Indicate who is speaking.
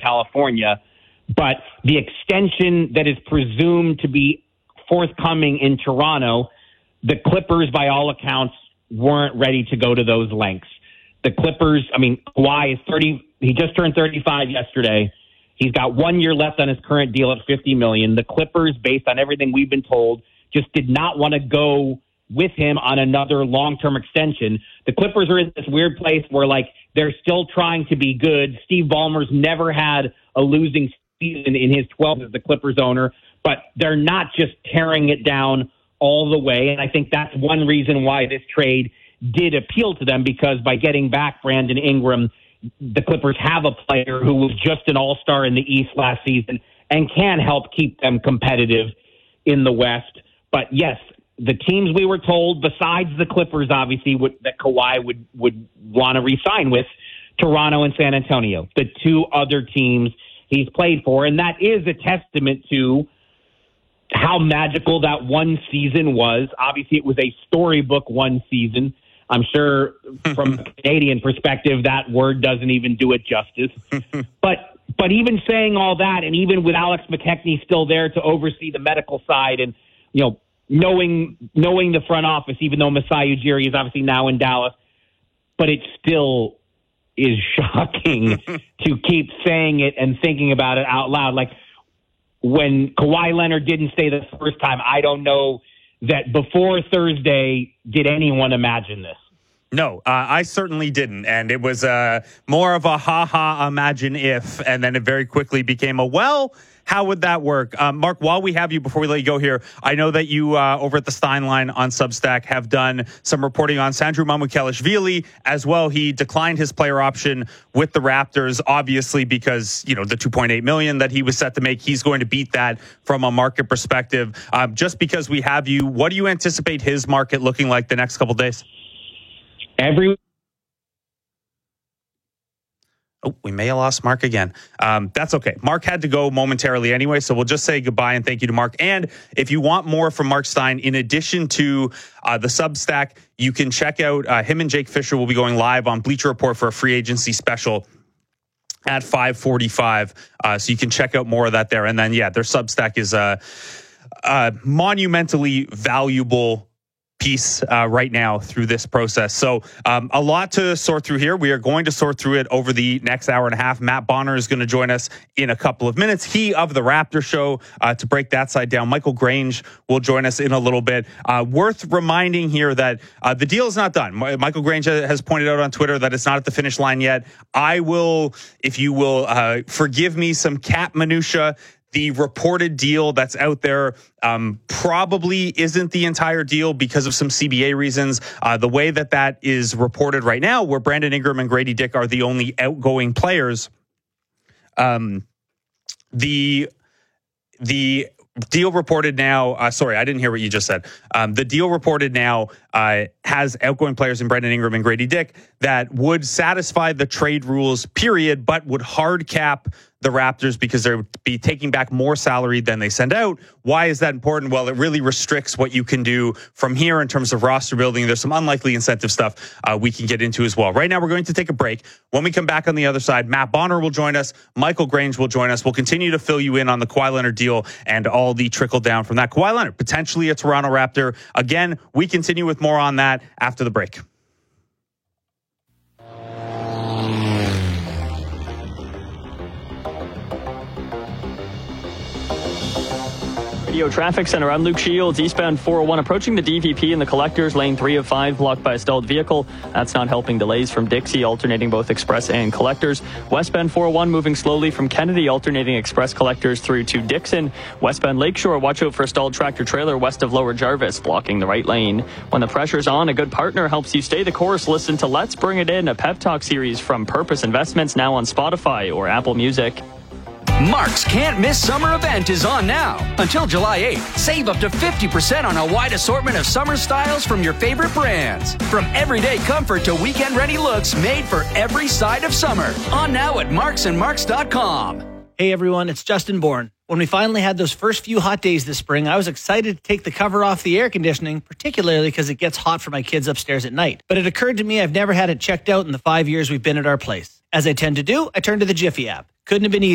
Speaker 1: California. But the extension that is presumed to be forthcoming in Toronto, the Clippers, by all accounts, weren't ready to go to those lengths. The Clippers, Kawhi is 30. He just turned 35 yesterday. He's got 1 year left on his current deal at $50 million. The Clippers, based on everything we've been told, just did not want to go with him on another long-term extension. The Clippers are in this weird place where, they're still trying to be good. Steve Ballmer's never had a losing season in his 12 as the Clippers owner, but they're not just tearing it down all the way. And I think that's one reason why this trade did appeal to them, because by getting back Brandon Ingram, the Clippers have a player who was just an all-star in the East last season and can help keep them competitive in the West. But yes, the teams we were told, besides the Clippers, obviously, that Kawhi would want to re-sign with, Toronto and San Antonio, the two other teams he's played for. And that is a testament to how magical that one season was. Obviously, it was a storybook one season. I'm sure from a Canadian perspective, that word doesn't even do it justice. But even saying all that, and even with Alex McKechnie still there to oversee the medical side, and knowing the front office, even though Masai Ujiri is obviously now in Dallas, but it still is shocking to keep saying it and thinking about it out loud. Like when Kawhi Leonard didn't say the first time, I don't know that before Thursday, did anyone imagine this?
Speaker 2: No, I certainly didn't. And it was more of a ha-ha imagine if, and then it very quickly became a, well, how would that work? Mark, while we have you, before we let you go here, I know that you over at the Stein Line on Substack have done some reporting on Sandro Mamukelashvili as well. He declined his player option with the Raptors, obviously, because, the $2.8 million that he was set to make, he's going to beat that from a market perspective. Just because we have you, what do you anticipate his market looking like the next couple of days? We may have lost Mark again. That's okay. Mark had to go momentarily anyway, so we'll just say goodbye and thank you to Mark. And if you want more from Mark Stein, in addition to the Substack, you can check out him and Jake Fisher will be going live on Bleacher Report for a free agency special at 5:45. So you can check out more of that there. And then, their Substack is a monumentally valuable piece right now through this process. So a lot to sort through here. We are going to sort through it over the next hour and a half. Matt Bonner is going to join us in a couple of minutes. He of the Raptor Show to break that side down. Michael Grange will join us in a little bit. Worth reminding here that the deal is not done. Michael Grange has pointed out on Twitter that it's not at the finish line yet. I will, if you will, forgive me some cap minutia. The reported deal that's out there probably isn't the entire deal because of some CBA reasons. The way that is reported right now, where Brandon Ingram and Grady Dick are the only outgoing players, the deal reported now, sorry, I didn't hear what you just said. The deal reported now has outgoing players in Brandon Ingram and Grady Dick that would satisfy the trade rules, period, but would hard cap the Raptors because they would be taking back more salary than they send out. Why is that important? Well, it really restricts what you can do from here in terms of roster building. There's some unlikely incentive stuff we can get into as well. Right now, we're going to take a break. When we come back on the other side, Matt Bonner will join us. Michael Grange will join us. We'll continue to fill you in on the Kawhi Leonard deal and all the trickle down from that. Kawhi Leonard, potentially a Toronto Raptor. Again, we continue with more on that after the break.
Speaker 3: Traffic center. I'm Luke Shields, eastbound 401 approaching the DVP in the collectors, lane 3 of 5 blocked by a stalled vehicle. That's not helping. Delays from Dixie alternating both express and collectors. Westbound 401 moving slowly from Kennedy alternating express collectors through to Dixon. Westbound Lakeshore, watch out for a stalled tractor trailer west of Lower Jarvis blocking the right lane. When the pressure's on, a good partner helps you stay the course. Listen to Let's Bring It In, a pep talk series from Purpose Investments, now on Spotify or Apple Music.
Speaker 4: Mark's Can't Miss Summer event is on now. Until July 8th, save up to 50% on a wide assortment of summer styles from your favorite brands. From everyday comfort to weekend-ready looks made for every side of summer. On now at marksandmarks.com.
Speaker 5: Hey everyone, it's Justin Bourne. When we finally had those first few hot days this spring, I was excited to take the cover off the air conditioning, particularly because it gets hot for my kids upstairs at night. But it occurred to me I've never had it checked out in the 5 years we've been at our place. As I tend to do, I turned to the Jiffy app. Couldn't have been easier.